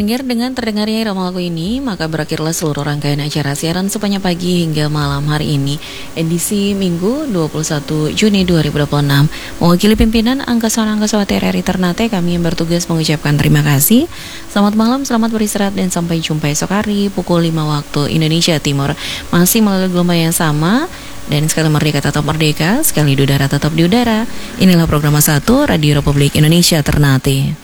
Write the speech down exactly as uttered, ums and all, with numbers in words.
pendengar, dengan terdengarnya irama lagu ini, maka berakhirlah seluruh rangkaian acara siaran Supanya Pagi hingga malam hari ini, edisi Minggu dua puluh satu Juni dua ribu dua puluh enam. Mewakili pimpinan Angkasa-Angkasawati R R I Ternate, kami yang bertugas mengucapkan terima kasih. Selamat malam, selamat beristirahat, dan sampai jumpa esok hari pukul lima waktu Indonesia Timur. Masih melalui gelombang yang sama, dan sekali merdeka tetap merdeka, sekali di udara tetap di udara. Inilah program satu Radio Republik Indonesia Ternate.